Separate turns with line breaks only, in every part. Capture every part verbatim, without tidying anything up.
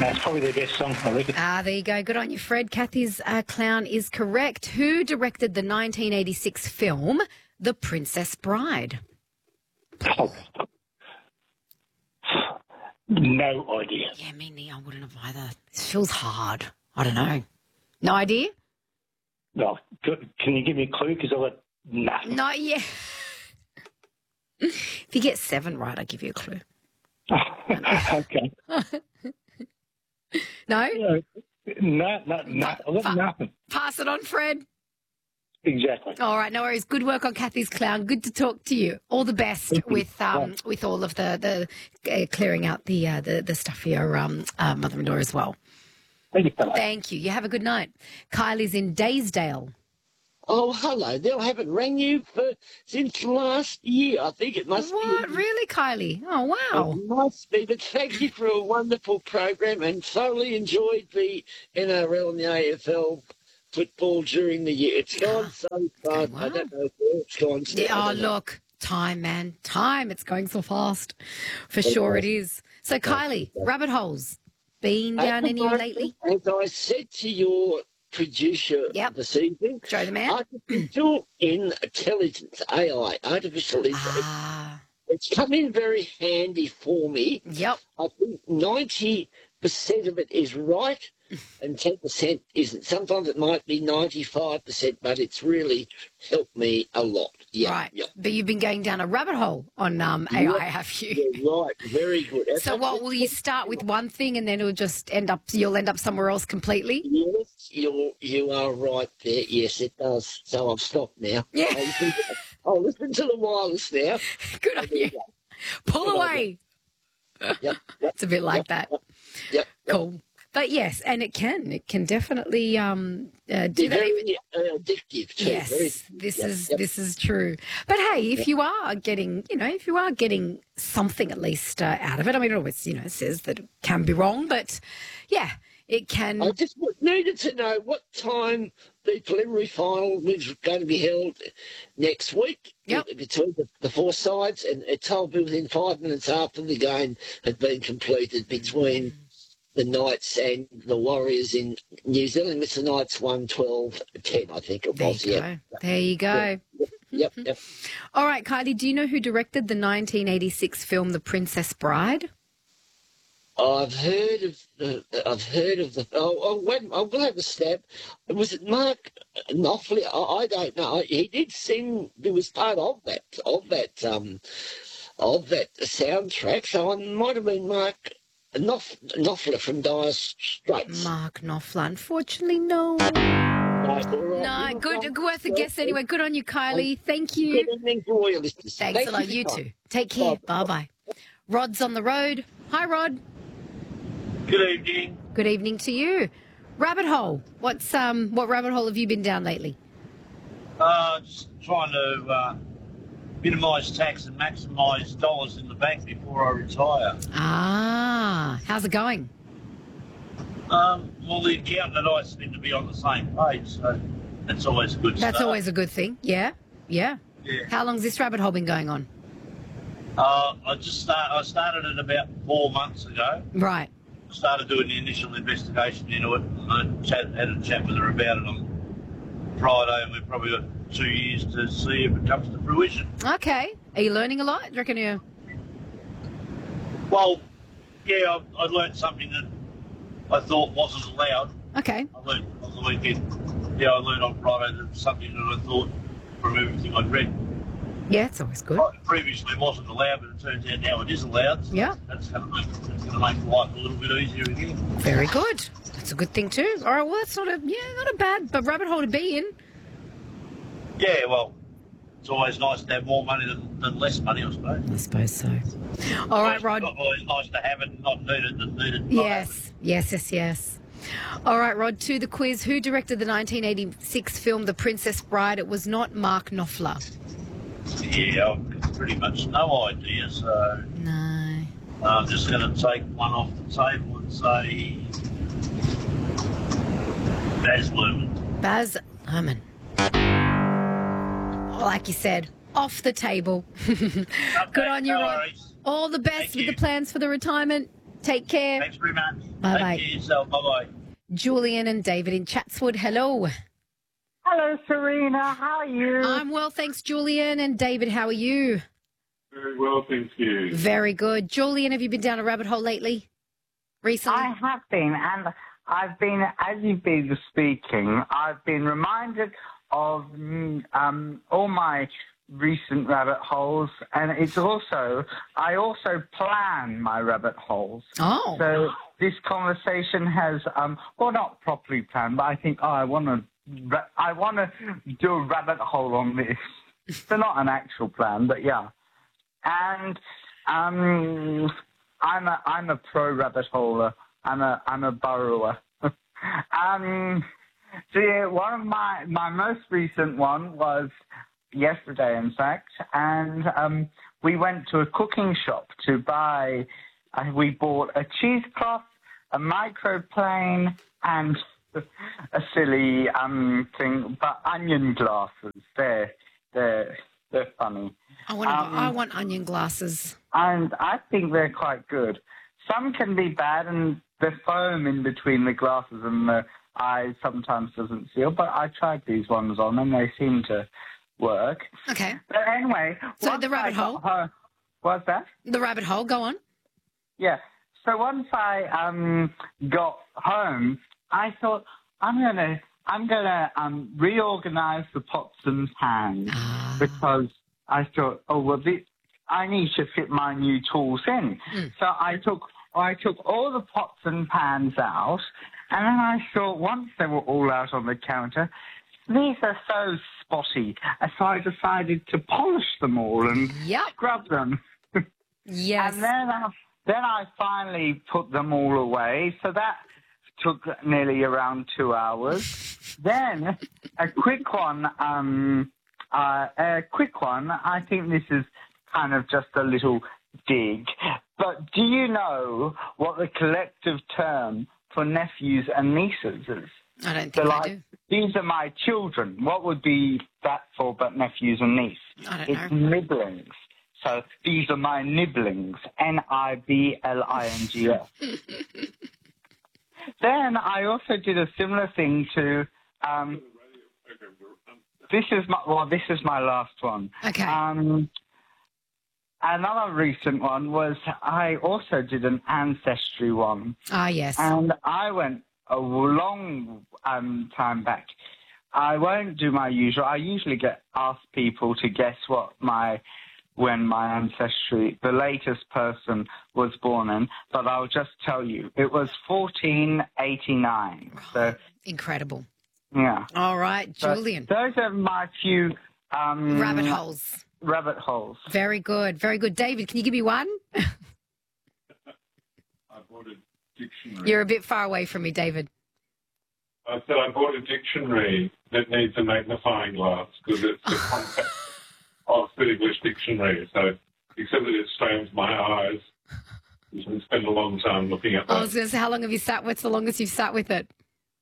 it's probably their best song, I reckon.
Ah, there you go. Good on you, Fred. Kathy's uh, Clown is correct. Who directed the nineteen eighty-six film The Princess Bride?
Oh. No idea.
Yeah, me neither. I wouldn't have either. This feels hard. I don't know. No idea?
No. Can you give me a clue? Because I've got nothing.
Not yet. If you get seven right, I'll give you a clue.
Okay.
No?
No, no, no, no. I've got nothing.
Pass it on, Fred.
Exactly.
All right, no worries. Good work on Kathy's Clown. Good to talk to you. All the best with um with all of the the uh, clearing out the uh, the the stuff for your um uh, mother-in-law as well.
Thank you, fella.
Thank you. You have a good night. Kylie's in Daysdale.
Oh, hello there. I haven't rang you for since last year. I think it must
What?
be.
Really, Kylie? Oh, wow.
It must be. But thank you for a wonderful program and thoroughly enjoyed the N R L and the A F L football during the year. It's gone so fast.
Wow.
I don't know where it's gone. So
Yeah, oh, look. Time, man. Time. It's going so fast. For sure it is. So, Kylie, rabbit holes. Been down any lately?
As I said to your producer
Yep.
this evening,
Joe the man?
artificial intelligence, A I, artificial intelligence,
Ah.
it's come in very handy for me.
Yep.
I think ninety percent of it is right and ten percent isn't. Sometimes it might be ninety-five percent, but it's really helped me a lot. Yeah,
Right.
yeah.
But you've been going down a rabbit hole on um, A I,
Yeah,
have you?
yeah, right, very good.
So what, will you start with one thing and then it'll just end up, you'll end up somewhere else completely?
Yes, you you are right there. Yes, it does. So I've stopped now.
Yeah.
I'll listen, I'll listen to the wireless now.
Good on you. Pull away.
Yep, yep,
It's a bit like that.
yep, yep.
Cool. But yes, and it can. It can definitely um, uh, do
They're
that.
very
Even,
uh, addictive too.
yes,
Very,
this
yep,
is
yep.
this is true. But hey, if you are getting, you know, if you are getting something at least uh, out of it, I mean, it always, you know, says that it can be wrong, but yeah, it can.
I just needed to know what time the preliminary final was going to be held next week.
Yep.
Between the, the four sides, and it told me within five minutes after the game had been completed between the Knights and the Warriors in New Zealand. Mister Knights won twelve ten, I think it
There
was.
you
Yeah.
go. There you go.
Yep, yep, yep.
All right, Kylie, do you know who directed the nineteen eighty-six film The Princess Bride?
I've heard of the. I've heard of the. Oh, oh wait, I'm going to have a stab. Was it Mark Knopfler? I, I don't know. He did sing. He was part of that. Of that. Um. Of that soundtrack. So it might have been Mark Knopf, Knopfler from Dire Straits.
Mark Knopfler. Unfortunately, no.
No, all right.
No, good, worth a guess anyway. Good on you, Kylie. Thank you.
Good evening to all your listeners.
Thanks
Thank
a lot.
for
You
your
too.
time.
Take care.
Bye.
Bye-bye. Rod's on the road. Hi, Rod.
Good evening.
Good evening to you. Rabbit hole. What's um? What rabbit hole have you been down lately?
Uh, just trying to uh, minimise tax and maximise dollars in the bank before I retire.
Ah, how's it going?
Um, well, the accountant and I seem to be on the same page, so that's always a good
That's
start.
always a good thing. Yeah, yeah.
Yeah.
How long's this rabbit hole been going on?
Uh, I just start. I started it about four months ago.
Right.
Started doing the initial investigation into it. And I chat, had a chat with her about it on Friday, and we've probably got two years to see if it comes to fruition.
Okay. Are you learning a lot? Do you reckon you?
Well, yeah, I've, I learned something that I thought wasn't allowed.
Okay.
I learned on the weekend. Yeah, I learned on Friday that something that I thought from everything I'd read
Yeah, it's always good.
previously wasn't allowed, but it turns out now it is allowed. So
Yeah.
That's going to make it's going to make life a little bit easier again.
Very good. That's a good thing too. All right. Well, that's not a yeah, not a bad but rabbit hole to be in.
Yeah, well, it's always nice to have more money than, than less money, I suppose.
I suppose so. All right, Rod.
It's always nice to have it and not need it than need it. and not have
Yes, yes, yes, yes. All right, Rod, to the quiz. Who directed the nineteen eighty-six film The Princess Bride? It was not Mark Knopfler.
it. Yeah, I've got pretty much no idea, so
No.
I'm just going to take one off the table and say Baz Luhrmann.
Baz Luhrmann. Like you said, off the table. Good on you, Rod.
Sorry.
All the best
Thank
with
you.
the plans for the retirement. Take care.
Thanks very much.
Bye-bye.
Take care of yourself. Bye-bye.
Julian and David in Chatswood. Hello.
Hello, Serena. How are you?
I'm well, thanks, Julian. And David, how are you?
Very well, thank you.
Very good. Julian, have you been down a rabbit hole lately? Recently?
I have been, and I've been, as you've been speaking, I've been reminded of mm, um, all my recent rabbit holes, and it's also, I also plan my rabbit holes.
Oh.
So this conversation has, um, well, not properly planned, but I think, oh, I want to, I want to do a rabbit hole on this. So not an actual plan, but yeah. And um, I'm a I'm a pro rabbit holer. I'm a I'm a burrower. um, so yeah, one of my my most recent one was yesterday, in fact, and um, we went to a cooking shop to buy. Uh, we bought a cheesecloth, a microplane, and a silly um thing, but onion glasses. They're they're they're funny.
I want,
Um,
I want onion glasses.
And I think they're quite good. Some can be bad, and the foam in between the glasses and the eyes sometimes doesn't seal, but I tried these ones on, and they seem to work.
Okay.
But anyway...
So
once
the rabbit
I got
hole?
Home, what's that?
The rabbit hole, go on.
Yeah. So once I um got home, I thought, I'm going to I'm gonna um reorganize the pots and pans
Ah.
because I thought, oh, well, this, I need to fit my new tools in.
Mm.
So I took I took all the pots and pans out, and then I thought, once they were all out on the counter, these are so spotty. And so I decided to polish them all and
Yep.
scrub them.
Yes.
And then I, then I finally put them all away. So that took nearly around two hours. Then a quick one... Um, Uh, a quick one, I think this is kind of just a little dig, but do you know what the collective term for nephews and nieces is?
I don't
So
think I
like,
do.
these are my children. What would be that for but nephews and niece?
I don't
It's
know.
nibblings. So these are my nibblings, N I B L I N G S. Then I also did a similar thing to... Um, This is my well. This is my last one.
Okay.
Um, another recent one was I also did an ancestry one,
Ah, yes.
and I went a long um, time back. I won't do my usual. I usually get asked people to guess what my when my ancestry, the latest person was born in, but I'll just tell you, it was fourteen eighty-nine. So
Incredible.
yeah.
All right,
So
Julian.
those are my few um,
Rabbit holes.
rabbit holes.
Very good. Very good. David, can you give me one?
I bought a dictionary.
You're a bit far away from me, David.
I said I bought a dictionary that needs a magnifying glass because it's a compact Oxford English dictionary. So, except that it strains my eyes, you can spend a long time looking at
I was
that.
going to say, how long have you sat? What's the longest you've sat with it?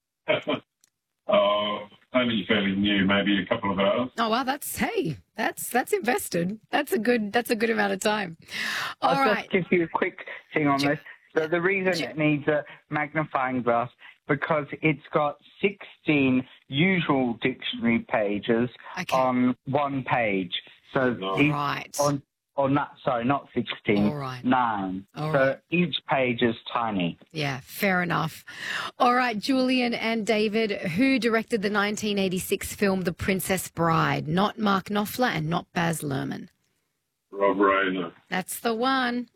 Oh, only fairly new, maybe a couple of hours.
Oh well, that's hey, that's that's invested. That's a good that's a good amount of time. All
I'll
right.
just give you a quick thing on this. So the reason it needs a magnifying glass because it's got sixteen usual dictionary pages
Okay.
on one page. So
Nice.
each,
Right.
on or not sorry, not sixteen,
All right.
nine.
All
so
right.
each page is tiny.
Yeah, fair enough. All right, Julian and David, who directed the nineteen eighty-six film The Princess Bride? Not Mark Knopfler and not Baz Luhrmann.
Rob Rayner.
That's the one.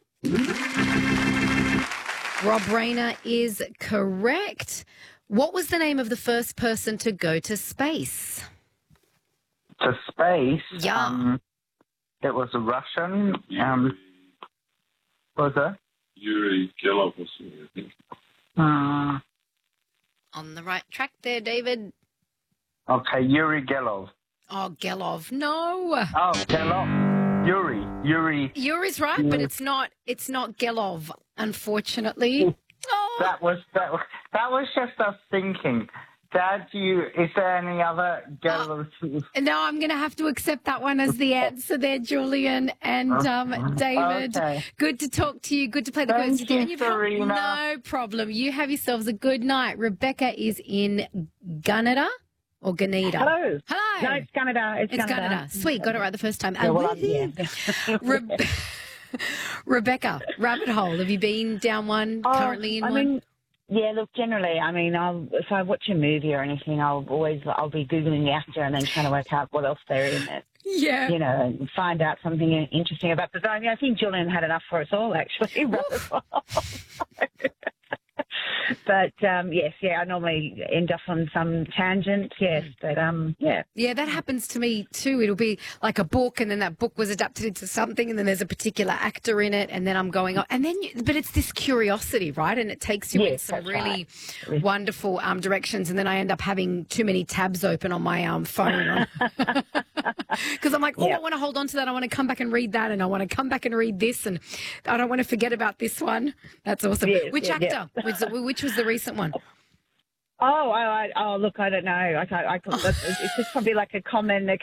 Rob Reiner is correct. What was the name of the first person to go to space?
To space.
Yeah.
Um, it was a Russian. Um, was it?
Yuri Gelov or something, I think.
Uh,
On the right track there, David.
okay, Yuri Gelov.
Oh, Gelov. No.
Oh, Gelov. Yuri. Yuri.
Yuri's right, but it's not it's not Gelov, unfortunately. Oh.
That was that. Was, that was just us thinking. Dad, do you, is there any other girl?
No, I'm going to have to accept that one as the answer there, Julian and um, David.
Okay.
Good to talk to you. Good to play the
Thank
quiz with you.
you,
And you've helped-
Serena.
No problem. You have yourselves a good night. Rebecca is in Gunnedah or Gunnedah?
Hello.
Hello.
No, it's Canada. It's,
It's
Canada.
Gunnedah. Sweet. Got it right the first time.
Yeah,
And
well, I'm-
woohoo.
yeah.
Rebe- Rebecca, rabbit hole. Have you been down one,
Oh,
currently in
I
one?
mean, yeah, look, generally, I mean, I'll, if I watch a movie or anything, I'll always, I'll be Googling the actor and then trying to work out what else they're in it,
yeah.
you know, and find out something interesting about the I mean, I think Julian had enough for us all, actually. But, um, yes, yeah, I normally end up on some tangent, yes, but, um, yeah.
Yeah, that happens to me too. It'll be like a book, and then that book was adapted into something, and then there's a particular actor in it, and then I'm going on. And then, you, but it's this curiosity, right? And it takes you in
Yes,
some
that's
really
right.
wonderful um, directions, and then I end up having too many tabs open on my um, phone. Because I'm like, oh,
Yeah.
I want to hold on to that. I want to come back and read that, and I want to come back and read this, and I don't want to forget about this one. That's awesome.
Yes,
Which
yeah,
actor?
yeah.
Which, which was the recent one?
Oh, I, I, oh, look, I don't know. I, I, I, it's just probably like a common, a